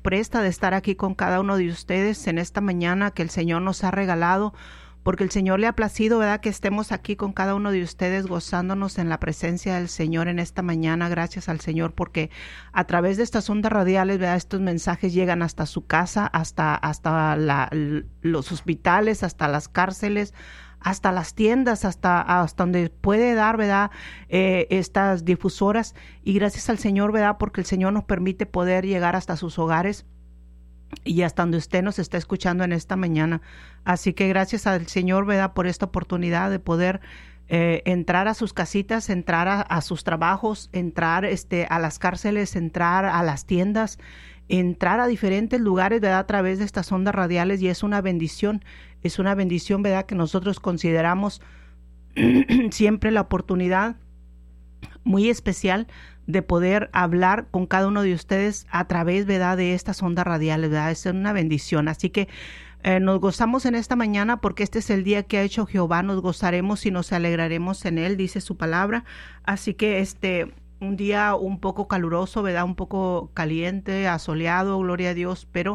presta de estar aquí con cada uno de ustedes en esta mañana que el Señor nos ha regalado, porque el Señor le ha placido, ¿verdad?, que estemos aquí con cada uno de ustedes gozándonos en la presencia del Señor en esta mañana. Gracias al Señor, porque a través de estas ondas radiales, ¿verdad?, estos mensajes llegan hasta su casa, hasta los hospitales, hasta las cárceles, hasta las tiendas, hasta donde puede dar, ¿verdad?, estas difusoras. Y gracias al Señor, ¿verdad?, porque el Señor nos permite poder llegar hasta sus hogares y hasta donde usted nos está escuchando en esta mañana. Así que gracias al Señor, ¿verdad?, por esta oportunidad de poder entrar a sus casitas, entrar a sus trabajos, entrar a las cárceles, entrar a las tiendas, entrar a diferentes lugares, ¿verdad?, a través de estas ondas radiales, y es una bendición, ¿verdad?, que nosotros consideramos siempre la oportunidad muy especial de poder hablar con cada uno de ustedes a través, ¿verdad?, de estas ondas radiales, ¿verdad? Es una bendición. Así que nos gozamos en esta mañana porque este es el día que ha hecho Jehová. Nos gozaremos y nos alegraremos en él, dice su palabra. Así que un día un poco caluroso, ¿verdad?, un poco caliente, asoleado, gloria a Dios, pero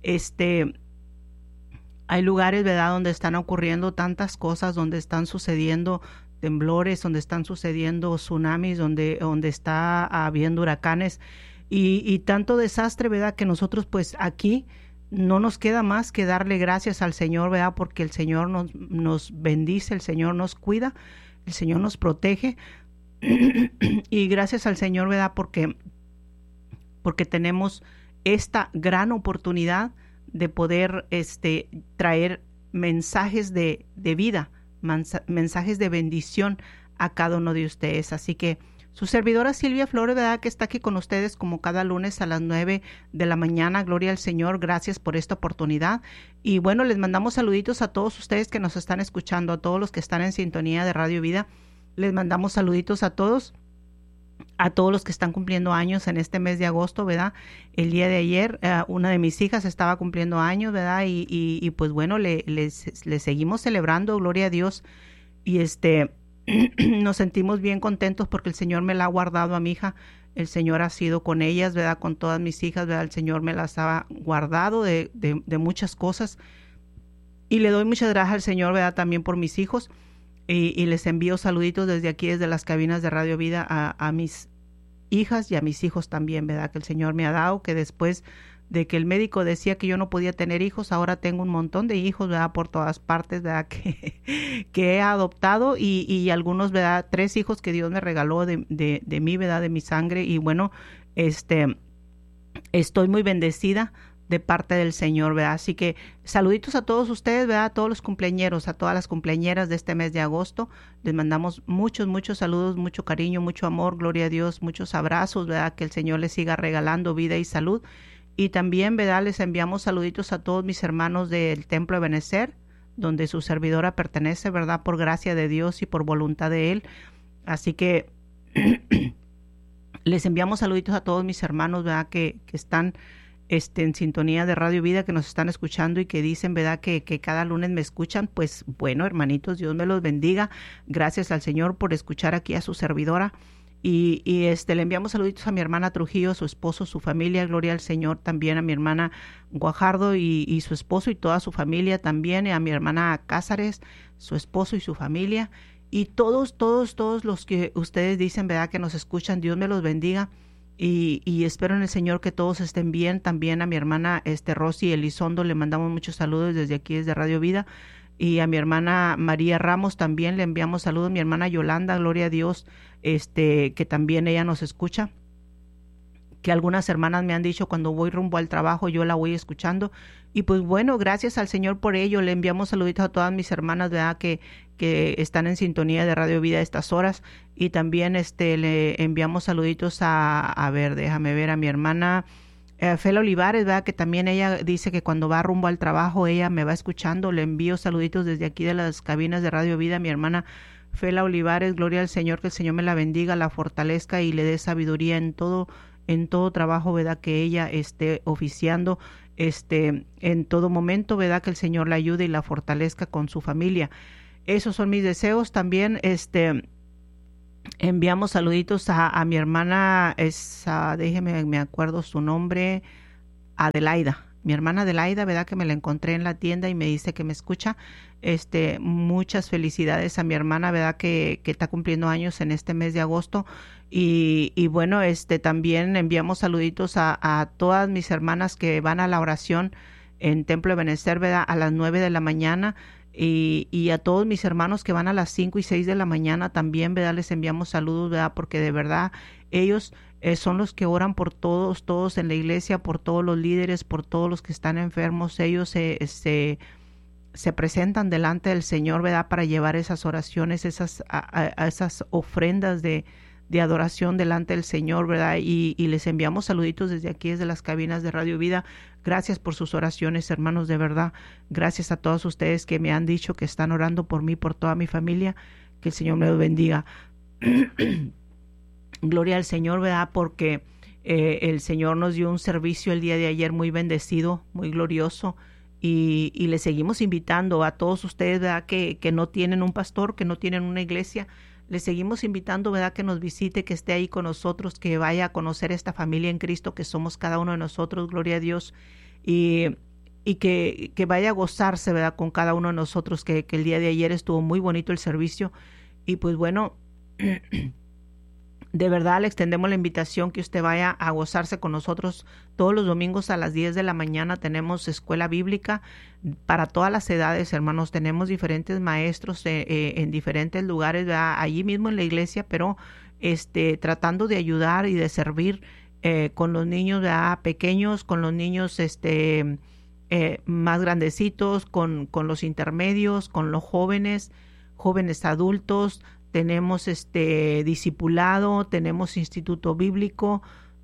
hay lugares, ¿verdad?, donde están ocurriendo tantas cosas, donde están sucediendo temblores, donde están sucediendo tsunamis, donde está habiendo huracanes y tanto desastre, ¿verdad?, que nosotros pues aquí no nos queda más que darle gracias al Señor, ¿verdad?, porque el Señor nos bendice, el Señor nos cuida, el Señor nos protege y gracias al Señor, ¿verdad?, porque tenemos esta gran oportunidad de poder traer mensajes de vida, mensajes de bendición a cada uno de ustedes. Así que su servidora Silvia Flores, ¿verdad?, que está aquí con ustedes como cada lunes a las 9 de la mañana. Gloria al Señor, gracias por esta oportunidad. Y bueno, les mandamos saluditos a todos ustedes que nos están escuchando, a todos los que están en sintonía de Radio Vida. Les mandamos saluditos a todos los que están cumpliendo años en este mes de agosto, ¿verdad? El día de ayer una de mis hijas estaba cumpliendo años, ¿verdad? Y pues bueno, le seguimos celebrando, gloria a Dios. Y nos sentimos bien contentos porque el Señor me la ha guardado a mi hija. El Señor ha sido con ellas, ¿verdad?, con todas mis hijas, ¿verdad? El Señor me las ha guardado de muchas cosas. Y le doy muchas gracias al Señor, ¿verdad?, también por mis hijos. Y les envío saluditos desde aquí, desde las cabinas de Radio Vida, a mis hijas y a mis hijos también, ¿verdad?, que el Señor me ha dado, que después de que el médico decía que yo no podía tener hijos, ahora tengo un montón de hijos, ¿verdad?, por todas partes, ¿verdad?, que he adoptado y algunos, ¿verdad?, 3 hijos que Dios me regaló de mí, ¿verdad?, de mi sangre. Y bueno, estoy muy bendecida de parte del Señor, ¿verdad? Así que saluditos a todos ustedes, ¿verdad?, a todos los cumpleañeros, a todas las cumpleañeras de este mes de agosto. Les mandamos muchos saludos, mucho cariño, mucho amor, gloria a Dios, muchos abrazos, ¿verdad?, que el Señor les siga regalando vida y salud. Y también, ¿verdad?, les enviamos saluditos a todos mis hermanos del Templo de Benecer, donde su servidora pertenece, ¿verdad?, por gracia de Dios y por voluntad de Él. Así que les enviamos saluditos a todos mis hermanos, ¿verdad?, que están en sintonía de Radio Vida, que nos están escuchando y que dicen, ¿verdad?, que cada lunes me escuchan. Pues bueno, hermanitos, Dios me los bendiga. Gracias al Señor por escuchar aquí a su servidora. Y le enviamos saluditos a mi hermana Trujillo, a su esposo, su familia, gloria al Señor, también a mi hermana Guajardo y su esposo y toda su familia, también a mi hermana Cázares, su esposo y su familia, y todos los que ustedes dicen, ¿verdad?, que nos escuchan. Dios me los bendiga. Y espero en el Señor que todos estén bien. También a mi hermana Rosy Elizondo le mandamos muchos saludos desde aquí, desde Radio Vida. Y a mi hermana María Ramos también le enviamos saludos. Mi hermana Yolanda, gloria a Dios, que también ella nos escucha. Que algunas hermanas me han dicho cuando voy rumbo al trabajo, yo la voy escuchando. Y pues bueno, gracias al Señor por ello. Le enviamos saluditos a todas mis hermanas, ¿verdad?, que están en sintonía de Radio Vida a estas horas. Y también le enviamos saluditos a ver, déjame ver, a mi hermana Fela Olivares, ¿verdad?, que también ella dice que cuando va rumbo al trabajo ella me va escuchando. Le envío saluditos desde aquí de las cabinas de Radio Vida a mi hermana Fela Olivares. Gloria al Señor, que el Señor me la bendiga, la fortalezca y le dé sabiduría en todo trabajo, ¿verdad?, que ella esté oficiando, en todo momento, ¿verdad?, que el Señor la ayude y la fortalezca con su familia. Esos son mis deseos. También enviamos saluditos a mi hermana, déjeme, me acuerdo su nombre, Adelaida. Mi hermana Adelaida, ¿verdad? Que me la encontré en la tienda y me dice que me escucha. Muchas felicidades a mi hermana, ¿verdad? Que está cumpliendo años en este mes de agosto. Y bueno, también enviamos saluditos a todas mis hermanas que van a la oración en Templo de Benecer, ¿verdad? A las 9 de la mañana. Y a todos mis hermanos que van a las 5 y 6 de la mañana también, ¿verdad? Les enviamos saludos, ¿verdad? Porque de verdad ellos son los que oran por todos en la iglesia, por todos los líderes, por todos los que están enfermos. Ellos se presentan delante del Señor, ¿verdad? Para llevar esas oraciones, esas ofrendas de adoración delante del Señor, ¿verdad? Y les enviamos saluditos desde aquí, desde las cabinas de Radio Vida. Gracias por sus oraciones, hermanos, de verdad. Gracias a todos ustedes que me han dicho que están orando por mí, por toda mi familia. Que el Señor me los bendiga. Gloria al Señor, ¿verdad? Porque el Señor nos dio un servicio el día de ayer muy bendecido, muy glorioso. Y le seguimos invitando a todos ustedes, ¿verdad? Que no tienen un pastor, que no tienen una iglesia. Les seguimos invitando, ¿verdad? Que nos visite, que esté ahí con nosotros, que vaya a conocer esta familia en Cristo que somos cada uno de nosotros, gloria a Dios. Y que vaya a gozarse, ¿verdad? Con cada uno de nosotros, que el día de ayer estuvo muy bonito el servicio. Y pues bueno, de verdad le extendemos la invitación que usted vaya a gozarse con nosotros. Todos los domingos a las 10 de la mañana tenemos escuela bíblica para todas las edades, hermanos. Tenemos diferentes maestros en diferentes lugares, ¿verdad? Allí mismo en la iglesia, pero tratando de ayudar y de servir con los niños, ¿verdad? Pequeños, con los niños más grandecitos, con los intermedios, con los jóvenes adultos. Tenemos discipulado, tenemos instituto bíblico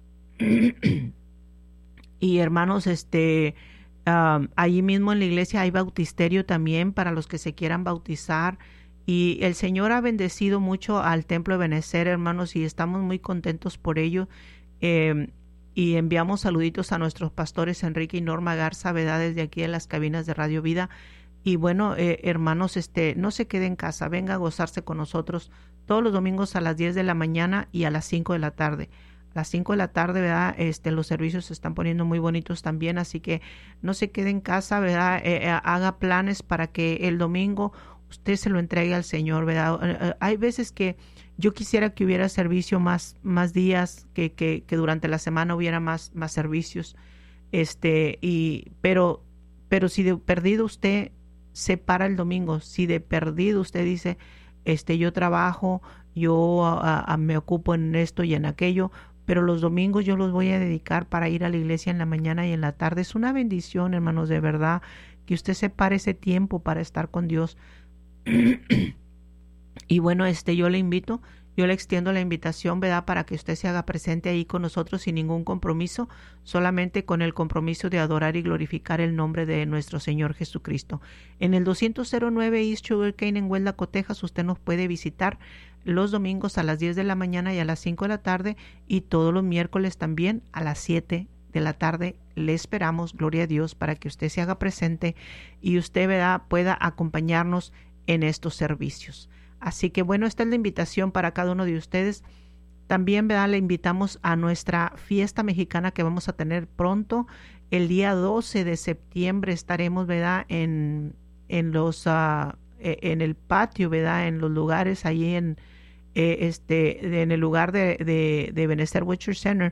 y hermanos, allí mismo en la iglesia hay bautisterio también para los que se quieran bautizar. Y el Señor ha bendecido mucho al Templo de Benecer, hermanos, y estamos muy contentos por ello. Y enviamos saluditos a nuestros pastores Enrique y Norma Garza, ¿verdad? Desde aquí en las cabinas de Radio Vida. Y bueno, hermanos, no se quede en casa, venga a gozarse con nosotros todos los domingos a las 10 de la mañana y a las 5 de la tarde. A las 5 de la tarde, ¿verdad? Los servicios se están poniendo muy bonitos también, así que no se quede en casa, ¿verdad? Haga planes para que el domingo usted se lo entregue al Señor, ¿verdad? Hay veces que yo quisiera que hubiera servicio más días, que durante la semana hubiera más servicios, pero si de perdido usted se para el domingo, si de perdido usted dice, yo trabajo, yo me ocupo en esto y en aquello, pero los domingos yo los voy a dedicar para ir a la iglesia en la mañana y en la tarde. Es una bendición, hermanos, de verdad, que usted separe ese tiempo para estar con Dios. Y bueno, yo le invito, yo le extiendo la invitación, ¿verdad? Para que usted se haga presente ahí con nosotros sin ningún compromiso, solamente con el compromiso de adorar y glorificar el nombre de nuestro Señor Jesucristo. En el 209 East Sugarcane en Huelva, Texas, usted nos puede visitar los domingos a las 10 de la mañana y a las 5 de la tarde y todos los miércoles también a las 7 de la tarde. Le esperamos, gloria a Dios, para que usted se haga presente y usted, ¿verdad?, pueda acompañarnos en estos servicios. Así que bueno, esta es la invitación para cada uno de ustedes. También, ¿verdad?, le invitamos a nuestra fiesta mexicana que vamos a tener pronto. El día 12 de septiembre estaremos, ¿verdad?, en el patio, ¿verdad?, en los lugares ahí en el lugar de Benecer Witcher Center.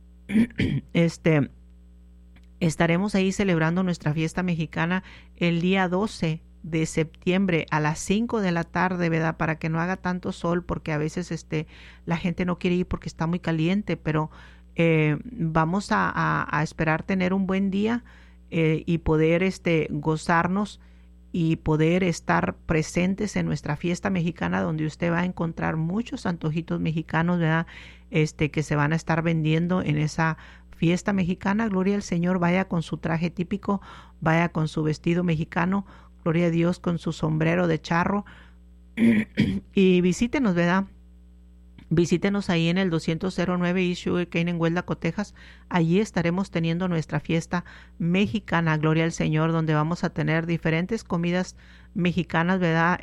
Estaremos ahí celebrando nuestra fiesta mexicana el día 12 de septiembre a las 5 de la tarde, ¿verdad? Para que no haga tanto sol, porque a veces la gente no quiere ir porque está muy caliente, pero vamos a esperar tener un buen día y poder gozarnos y poder estar presentes en nuestra fiesta mexicana, donde usted va a encontrar muchos antojitos mexicanos, ¿verdad? Que se van a estar vendiendo en esa fiesta mexicana. Gloria al Señor. Vaya con su traje típico, vaya con su vestido mexicano, gloria a Dios, con su sombrero de charro y visítenos, ¿verdad? Visítenos ahí en el 209 East Sugarcane en Huelva, Texas. Allí estaremos teniendo nuestra fiesta mexicana, gloria al Señor, donde vamos a tener diferentes comidas mexicanas, ¿verdad?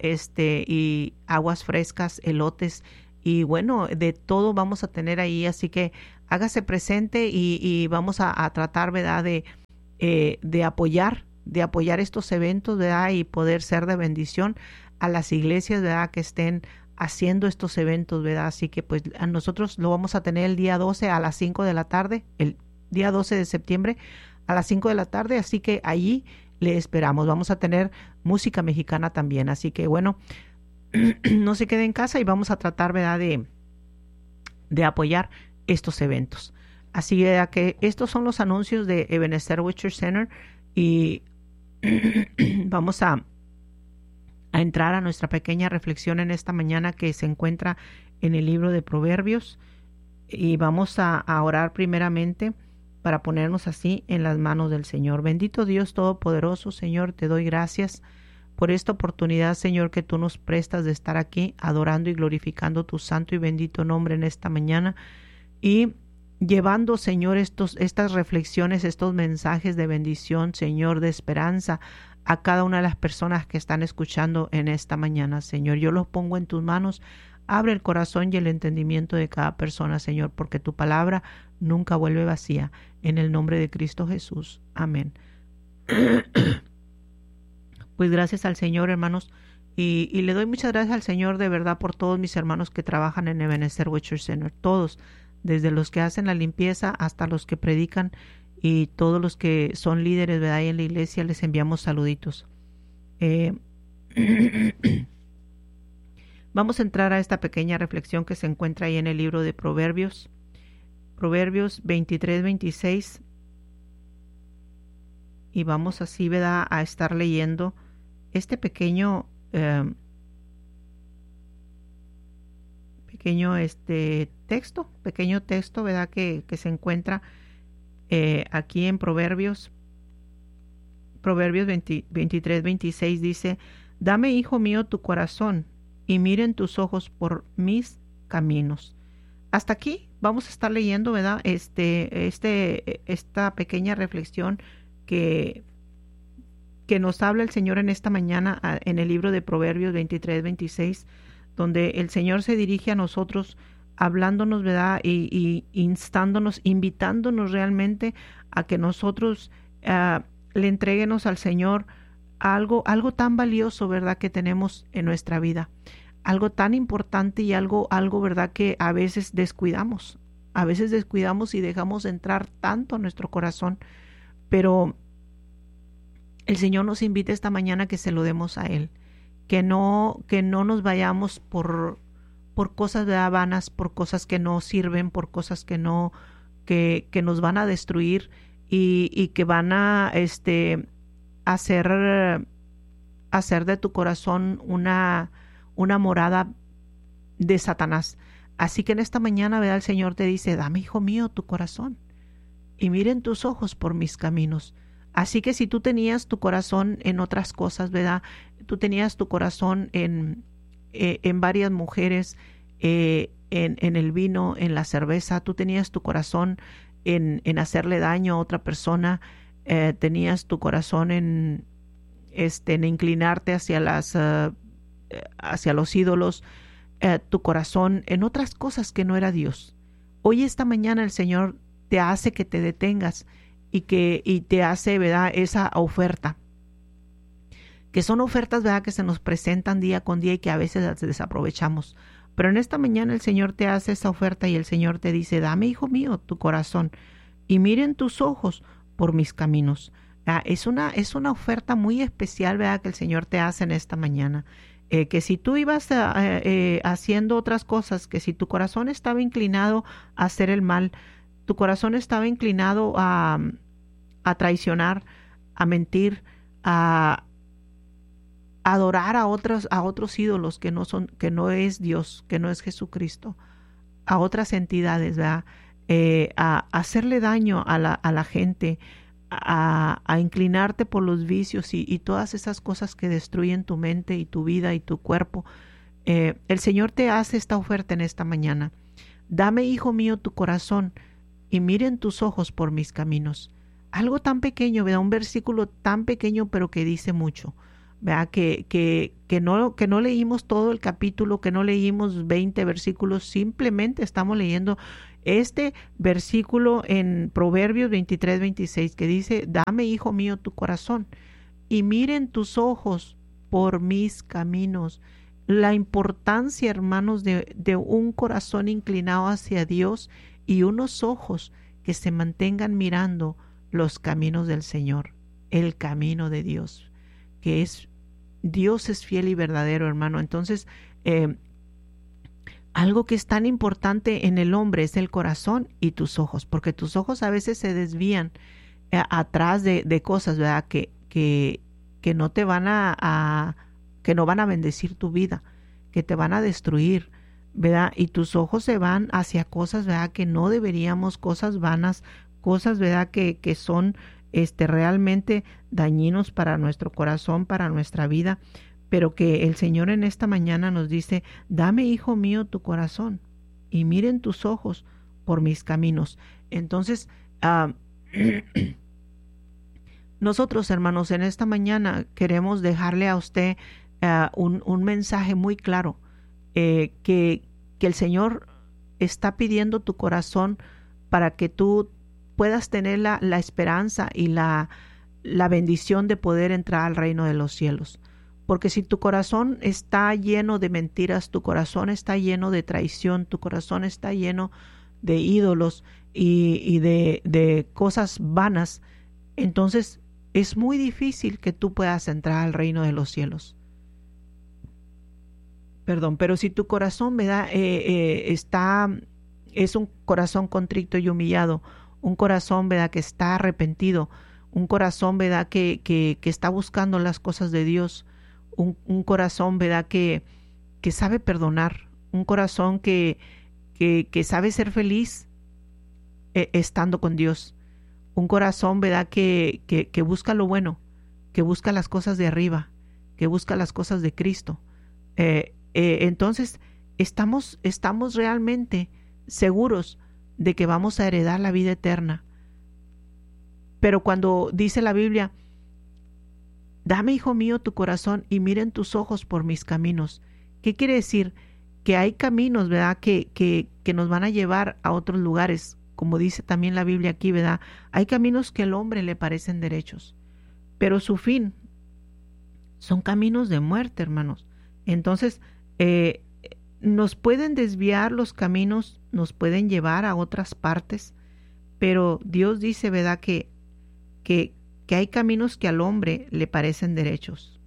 Y aguas frescas, elotes, y bueno, de todo vamos a tener ahí, así que hágase presente y vamos a tratar, ¿verdad?, de apoyar estos eventos, ¿verdad?, y poder ser de bendición a las iglesias, ¿verdad?, que estén haciendo estos eventos, ¿verdad? Así que pues a nosotros lo vamos a tener el día 12 a las 5 de la tarde, el día 12 de septiembre a las 5 de la tarde, así que allí le esperamos. Vamos a tener música mexicana también, así que bueno, no se quede en casa y vamos a tratar, ¿verdad?, de apoyar estos eventos. Así que estos son los anuncios de Ebenezer Witcher Center y vamos a entrar a nuestra pequeña reflexión en esta mañana que se encuentra en el libro de Proverbios y vamos a orar primeramente para ponernos así en las manos del Señor. Bendito Dios Todopoderoso, Señor, te doy gracias por esta oportunidad, Señor, que tú nos prestas de estar aquí adorando y glorificando tu santo y bendito nombre en esta mañana y llevando, Señor, estas reflexiones, estos mensajes de bendición, Señor, de esperanza a cada una de las personas que están escuchando en esta mañana, Señor. Yo los pongo en tus manos. Abre el corazón y el entendimiento de cada persona, Señor, porque tu palabra nunca vuelve vacía. En el nombre de Cristo Jesús. Amén. Pues gracias al Señor, hermanos, y le doy muchas gracias al Señor de verdad por todos mis hermanos que trabajan en Ebenezer Witcher Center, todos, desde los que hacen la limpieza hasta los que predican y todos los que son líderes, ¿verdad?, y en la iglesia les enviamos saluditos. Vamos a entrar a esta pequeña reflexión que se encuentra ahí en el libro de Proverbios, Proverbios 23-26, y vamos así, ¿verdad?, a estar leyendo este pequeño texto, ¿verdad?, que se encuentra aquí en Proverbios 23-26 dice: Dame, hijo mío, tu corazón, y miren tus ojos por mis caminos. Hasta aquí vamos a estar leyendo, ¿verdad?, esta pequeña reflexión que nos habla el Señor en esta mañana en el libro de Proverbios 23-26, donde el Señor se dirige a nosotros hablándonos, ¿verdad?, y instándonos, invitándonos realmente a que nosotros le entreguemos al Señor algo tan valioso, ¿verdad?, que tenemos en nuestra vida, algo tan importante y algo, ¿verdad?, que a veces descuidamos y dejamos entrar tanto a nuestro corazón, pero el Señor nos invita esta mañana a que se lo demos a Él, que no nos vayamos por cosas, ¿verdad?, vanas, por cosas que no sirven, por cosas que nos van a destruir y que van a hacer de tu corazón una morada de Satanás. Así que en esta mañana, ¿verdad?, el Señor te dice: dame, hijo mío, tu corazón, y miren tus ojos por mis caminos. Así que si tú tenías tu corazón en otras cosas, ¿verdad?, tú tenías tu corazón en varias mujeres, en el vino, en la cerveza, tú tenías tu corazón en hacerle daño a otra persona, tenías tu corazón en inclinarte hacia los ídolos, tu corazón en otras cosas que no era Dios. Hoy, esta mañana, el Señor te hace que te detengas y te hace, ¿verdad?, esa oferta, que son ofertas, ¿verdad?, que se nos presentan día con día y que a veces las desaprovechamos. Pero en esta mañana el Señor te hace esa oferta y el Señor te dice: dame, hijo mío, tu corazón, y miren tus ojos por mis caminos. Es una oferta muy especial, ¿verdad?, que el Señor te hace en esta mañana. Que si tú ibas haciendo otras cosas, que si tu corazón estaba inclinado a hacer el mal, tu corazón estaba inclinado a traicionar, a mentir, a adorar a otros ídolos que no es Dios, que no es Jesucristo, a otras entidades, ¿verdad?, a hacerle daño a la gente, a inclinarte por los vicios y todas esas cosas que destruyen tu mente y tu vida y tu cuerpo. El Señor te hace esta oferta en esta mañana: dame, hijo mío, tu corazón, y miren tus ojos por mis caminos. Algo tan pequeño, ¿verdad?, un versículo tan pequeño, pero que dice mucho, ¿verdad?, que no leímos todo el capítulo, que no leímos 20 versículos, simplemente estamos leyendo este versículo en Proverbios 23-26 que dice, dame, hijo mío, tu corazón y miren tus ojos por mis caminos. La importancia, hermanos, de un corazón inclinado hacia Dios y unos ojos que se mantengan mirando los caminos del Señor, el camino de Dios, que es Dios es fiel y verdadero, hermano. Entonces, algo que es tan importante en el hombre es el corazón y tus ojos, porque tus ojos a veces se desvían atrás de cosas, ¿verdad? Que no te van que no van a bendecir tu vida, que te van a destruir, ¿verdad? Y tus ojos se van hacia cosas, ¿verdad? Que no deberíamos, cosas vanas, cosas, ¿verdad? Que son realmente dañinos para nuestro corazón, para nuestra vida, pero que el Señor en esta mañana nos dice, dame, hijo mío, tu corazón y miren tus ojos por mis caminos. Entonces, nosotros, hermanos, en esta mañana queremos dejarle a usted un mensaje muy claro, que el Señor está pidiendo tu corazón para que tú puedas tener la esperanza y la bendición de poder entrar al reino de los cielos. Porque si tu corazón está lleno de mentiras, tu corazón está lleno de traición, tu corazón está lleno de ídolos y de cosas vanas, entonces es muy difícil que tú puedas entrar al reino de los cielos. Perdón, pero si tu corazón es un corazón contrito y humillado, un corazón, ¿verdad?, que está arrepentido, un corazón, ¿verdad?, que está buscando las cosas de Dios, un corazón, ¿verdad?, que sabe perdonar, un corazón que sabe ser feliz estando con Dios, un corazón, ¿verdad?, que busca lo bueno, que busca las cosas de arriba, que busca las cosas de Cristo. Entonces estamos realmente seguros de que vamos a heredar la vida eterna. Pero cuando dice la Biblia, dame, hijo mío, tu corazón y miren tus ojos por mis caminos, ¿qué quiere decir? Que hay caminos, ¿verdad?, que nos van a llevar a otros lugares, como dice también la Biblia aquí, ¿verdad? Hay caminos que al hombre le parecen derechos, pero su fin son caminos de muerte, hermanos. Entonces, nos pueden desviar los caminos, nos pueden llevar a otras partes, pero Dios dice, ¿verdad?, que hay caminos que al hombre le parecen derechos.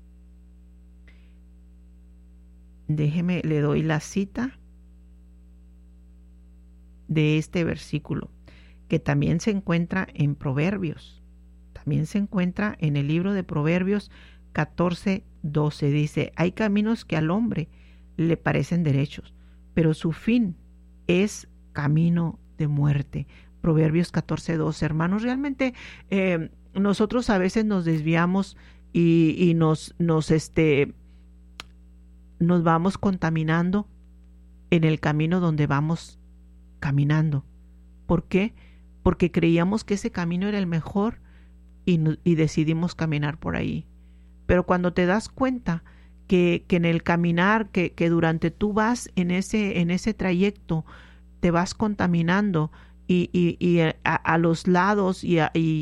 Déjeme, le doy la cita de este versículo, que también se encuentra en Proverbios. También se encuentra en el libro de Proverbios 14:12. Dice, hay caminos que al hombre le parecen derechos, pero su fin es camino de muerte. Proverbios 14:12. Hermanos, realmente nosotros a veces nos desviamos y nos vamos contaminando en el camino donde vamos caminando. ¿Por qué? Porque creíamos que ese camino era el mejor y decidimos caminar por ahí. Pero cuando te das cuenta que en el caminar, que durante tú vas en ese trayecto, te vas contaminando y a los lados y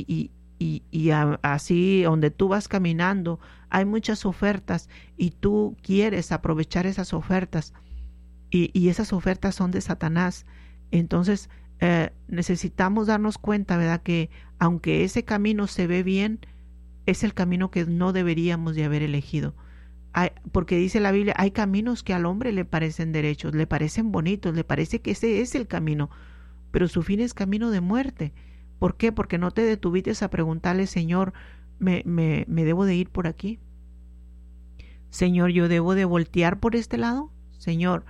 así donde tú vas caminando hay muchas ofertas y tú quieres aprovechar esas ofertas y esas ofertas son de Satanás. Entonces necesitamos darnos cuenta, ¿verdad?, que aunque ese camino se ve bien, es el camino que no deberíamos de haber elegido. Porque dice la Biblia, hay caminos que al hombre le parecen derechos, le parecen bonitos, le parece que ese es el camino, pero su fin es camino de muerte. ¿Por qué? Porque no te detuviste a preguntarle, Señor, ¿me debo de ir por aquí? Señor, ¿yo debo de voltear por este lado? Señor,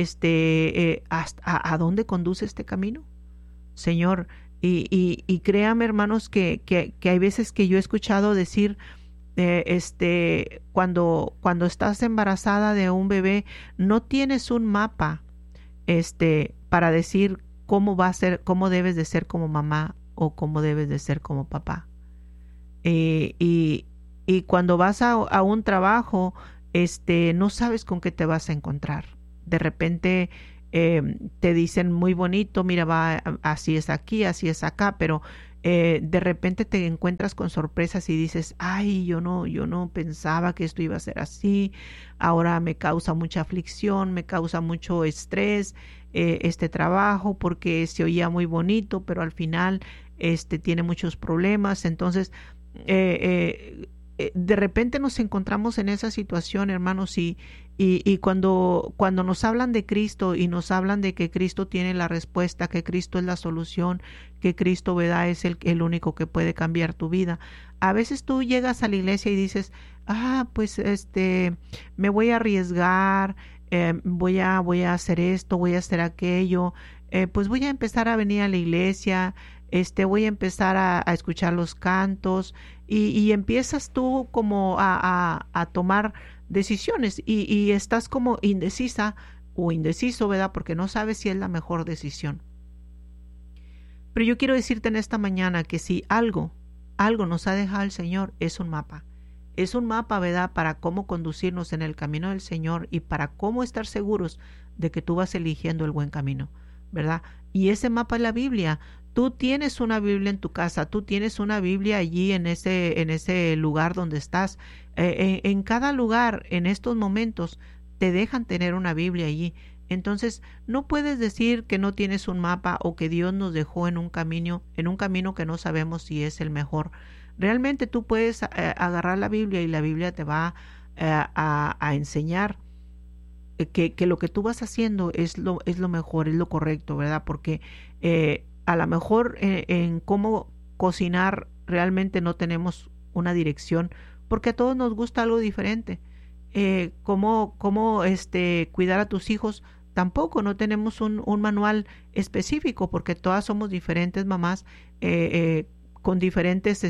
¿a dónde conduce este camino? Señor, y créame, hermanos, que hay veces que yo he escuchado decir, cuando estás embarazada de un bebé, no tienes un mapa, para decir cómo va a ser, cómo debes de ser como mamá o cómo debes de ser como papá. Y cuando vas a un trabajo, no sabes con qué te vas a encontrar. De repente te dicen muy bonito, mira, va, así es aquí, así es acá, pero de repente te encuentras con sorpresas y dices, ay, yo no pensaba que esto iba a ser así, ahora me causa mucha aflicción, me causa mucho estrés, este trabajo, porque se oía muy bonito, pero al final tiene muchos problemas. Entonces, de repente nos encontramos en esa situación, hermanos, y cuando nos hablan de Cristo y nos hablan de que Cristo tiene la respuesta, que Cristo es la solución, que Cristo, ¿verdad?, es el único que puede cambiar tu vida. A veces tú llegas a la iglesia y dices, pues me voy a arriesgar, voy a hacer esto, voy a hacer aquello, pues voy a empezar a venir a la iglesia, voy a empezar a escuchar los cantos, y empiezas tú como a tomar decisiones, y estás como indecisa o indeciso, ¿verdad? Porque no sabes si es la mejor decisión. Pero yo quiero decirte en esta mañana que si algo nos ha dejado el Señor, es un mapa. Es un mapa, ¿verdad?, para cómo conducirnos en el camino del Señor y para cómo estar seguros de que tú vas eligiendo el buen camino, ¿verdad? Y ese mapa es la Biblia. Tú tienes una Biblia en tu casa, tú tienes una Biblia allí en ese lugar donde estás. En cada lugar, en estos momentos, te dejan tener una Biblia allí. Entonces, no puedes decir que no tienes un mapa o que Dios nos dejó en un camino que no sabemos si es el mejor. Realmente tú puedes agarrar la Biblia y la Biblia te va a enseñar que lo que tú vas haciendo es lo mejor, es lo correcto, ¿verdad? Porque a lo mejor en cómo cocinar realmente no tenemos una dirección, porque a todos nos gusta algo diferente. Cómo cuidar a tus hijos, tampoco no tenemos un manual específico, porque todas somos diferentes mamás, con diferentes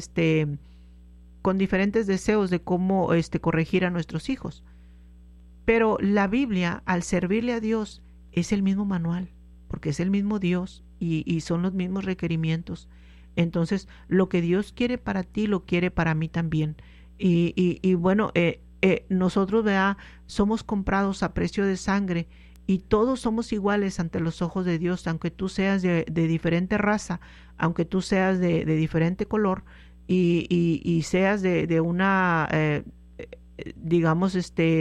deseos de cómo corregir a nuestros hijos. Pero la Biblia, al servirle a Dios, es el mismo manual, porque es el mismo Dios y son los mismos requerimientos. Entonces, lo que Dios quiere para ti, lo quiere para mí también. Y bueno, nosotros, ¿verdad?, somos comprados a precio de sangre, y todos somos iguales ante los ojos de Dios, aunque tú seas de diferente raza, aunque tú seas de diferente color, y seas de una, digamos,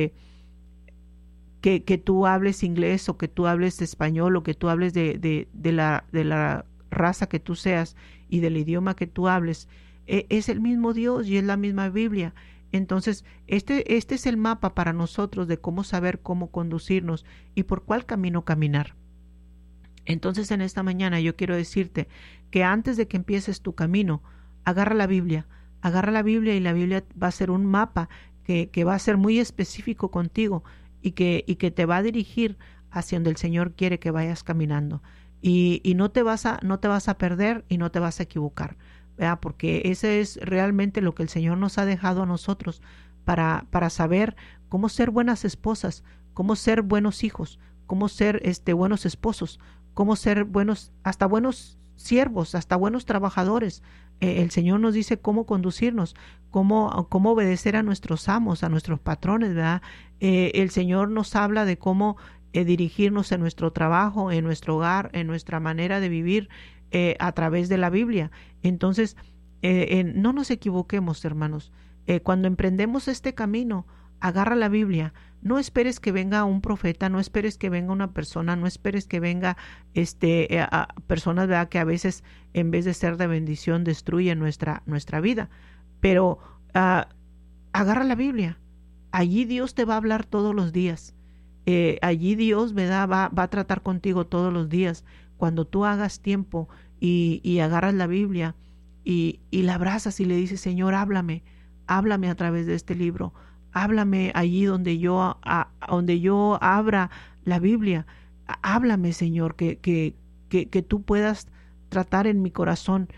que tú hables inglés o que tú hables español o que tú hables de la raza que tú seas y del idioma que tú hables, es el mismo Dios y es la misma Biblia. Entonces, este es el mapa para nosotros de cómo saber cómo conducirnos y por cuál camino caminar. Entonces, en esta mañana yo quiero decirte que antes de que empieces tu camino, agarra la Biblia y la Biblia va a ser un mapa que va a ser muy específico contigo y que te va a dirigir hacia donde el Señor quiere que vayas caminando. Y no te vas a perder y no te vas a equivocar, ¿verdad? Porque ese es realmente lo que el Señor nos ha dejado a nosotros para saber cómo ser buenas esposas, cómo ser buenos hijos, cómo ser buenos esposos, cómo ser buenos siervos, hasta buenos trabajadores. El Señor nos dice cómo conducirnos, cómo obedecer a nuestros amos, a nuestros patrones, ¿verdad? El Señor nos habla de cómo dirigirnos en nuestro trabajo, en nuestro hogar, en nuestra manera de vivir, a través de la Biblia. Entonces, no nos equivoquemos, hermanos. Cuando emprendemos este camino, agarra la Biblia. No esperes que venga un profeta, no esperes que venga una persona, no esperes que venga a personas, ¿verdad?, que a veces en vez de ser de bendición destruyen nuestra vida. Pero agarra la Biblia. Allí Dios te va a hablar todos los días. Allí Dios, ¿verdad?, va a tratar contigo todos los días. Cuando tú hagas tiempo y agarras la Biblia y la abrazas y le dices, Señor, háblame a través de este libro. Háblame allí donde yo abra la Biblia. Háblame, Señor, que tú puedas tratar en mi corazón.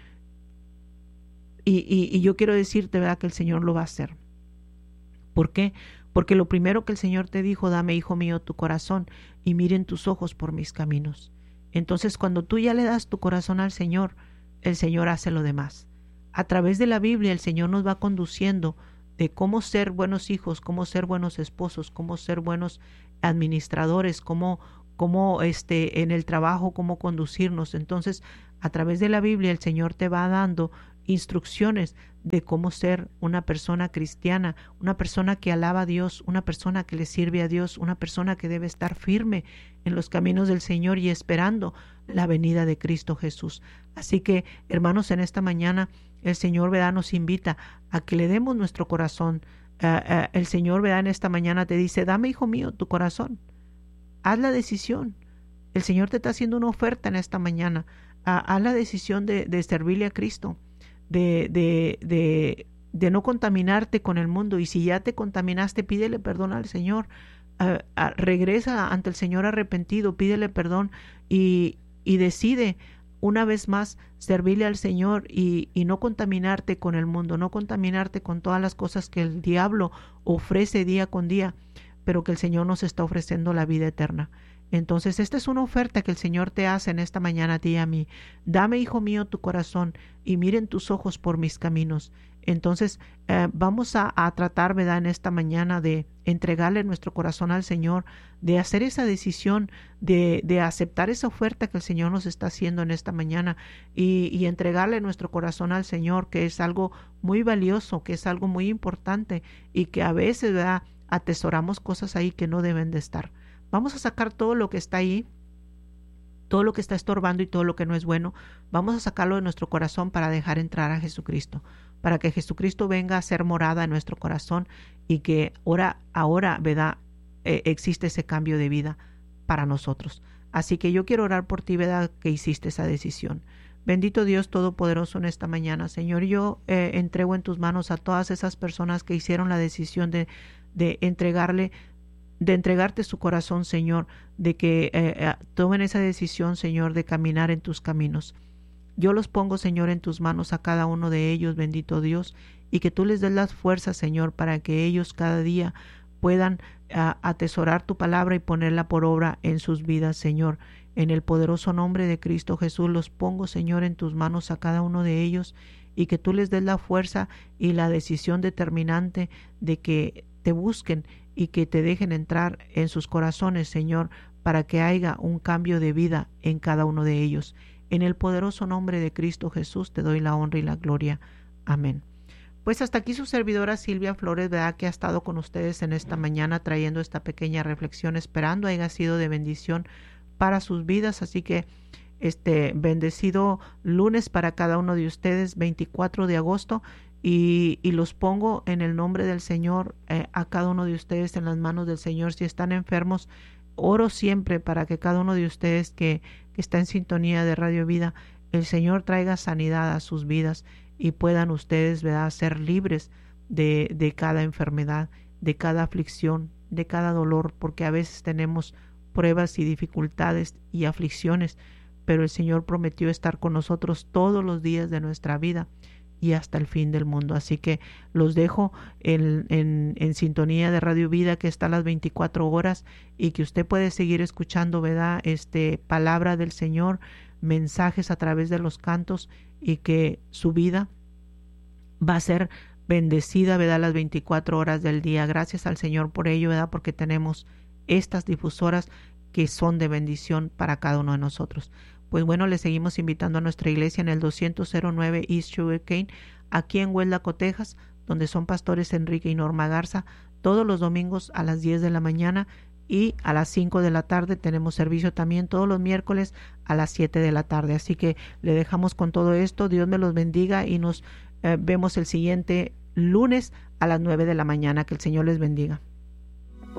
Y yo quiero decirte, ¿verdad?, que el Señor lo va a hacer. ¿Por qué? Porque lo primero que el Señor te dijo, dame, hijo mío, tu corazón y miren tus ojos por mis caminos. Entonces, cuando tú ya le das tu corazón al Señor, el Señor hace lo demás. A través de la Biblia, el Señor nos va conduciendo de cómo ser buenos hijos, cómo ser buenos esposos, cómo ser buenos administradores, cómo cómo en el trabajo, cómo conducirnos. Entonces, a través de la Biblia, el Señor te va dando instrucciones de cómo ser una persona cristiana, una persona que alaba a Dios, una persona que le sirve a Dios, una persona que debe estar firme en los caminos del Señor y esperando la venida de Cristo Jesús. Así que, hermanos, en esta mañana el Señor, ¿verdad?, nos invita a que le demos nuestro corazón. El Señor, ¿verdad?, en esta mañana te dice: dame, hijo mío, tu corazón. Haz la decisión. El Señor te está haciendo una oferta en esta mañana. Haz la decisión de servirle a Cristo, de no contaminarte con el mundo. Y si ya te contaminaste, pídele perdón al Señor. Regresa ante el Señor arrepentido, pídele perdón y decide una vez más servirle al Señor y no contaminarte con el mundo, no contaminarte con todas las cosas que el diablo ofrece día con día, pero que el Señor nos está ofreciendo la vida eterna. Entonces, esta es una oferta que el Señor te hace en esta mañana a ti y a mí. Dame, hijo mío, tu corazón y miren tus ojos por mis caminos. Entonces, vamos a tratar, ¿verdad?, en esta mañana de entregarle nuestro corazón al Señor, de hacer esa decisión, de aceptar esa oferta que el Señor nos está haciendo en esta mañana y entregarle nuestro corazón al Señor, que es algo muy valioso, que es algo muy importante y que a veces, ¿verdad?, atesoramos cosas ahí que no deben de estar. Vamos a sacar todo lo que está ahí, todo lo que está estorbando y todo lo que no es bueno. Vamos a sacarlo de nuestro corazón para dejar entrar a Jesucristo, para que Jesucristo venga a ser morada en nuestro corazón y que ahora, ¿verdad?, existe ese cambio de vida para nosotros. Así que yo quiero orar por ti, ¿verdad?, que hiciste esa decisión. Bendito Dios Todopoderoso, en esta mañana, Señor, yo entrego en tus manos a todas esas personas que hicieron la decisión de entregarte su corazón, Señor, de que tomen esa decisión, Señor, de caminar en tus caminos. Yo los pongo, Señor, en tus manos a cada uno de ellos, bendito Dios, y que tú les des las fuerzas, Señor, para que ellos cada día puedan atesorar tu palabra y ponerla por obra en sus vidas, Señor. En el poderoso nombre de Cristo Jesús los pongo, Señor, en tus manos a cada uno de ellos, y que tú les des la fuerza y la decisión determinante de que te busquen y que te dejen entrar en sus corazones, Señor, para que haya un cambio de vida en cada uno de ellos. En el poderoso nombre de Cristo Jesús te doy la honra y la gloria. Amén. Pues hasta aquí su servidora Silvia Flores, ¿verdad?, que ha estado con ustedes en esta mañana trayendo esta pequeña reflexión, esperando haya sido de bendición para sus vidas. Así que bendecido lunes para cada uno de ustedes, 24 de agosto, y los pongo en el nombre del Señor, a cada uno de ustedes en las manos del Señor. Si están enfermos, oro siempre para que cada uno de ustedes que está en sintonía de Radio Vida, el Señor traiga sanidad a sus vidas y puedan ustedes, ¿verdad?, ser libres de cada enfermedad, de cada aflicción, de cada dolor, porque a veces tenemos pruebas y dificultades y aflicciones, pero el Señor prometió estar con nosotros todos los días de nuestra vida y hasta el fin del mundo. Así que los dejo en sintonía de Radio Vida, que está a las 24 horas, y que usted puede seguir escuchando, ¿verdad?, palabra del Señor, mensajes a través de los cantos, y que su vida va a ser bendecida, ¿verdad?, las 24 horas del día. Gracias al Señor por ello, ¿verdad?, porque tenemos estas difusoras que son de bendición para cada uno de nosotros. Pues bueno, le seguimos invitando a nuestra iglesia en el 209 East Sugarcane, aquí en Hueldaco, Texas, donde son pastores Enrique y Norma Garza, todos los domingos a las 10 de la mañana, y a las 5 de la tarde tenemos servicio también todos los miércoles a las 7 de la tarde. Así que le dejamos con todo esto. Dios me los bendiga y nos vemos el siguiente lunes a las 9 de la mañana. Que el Señor les bendiga.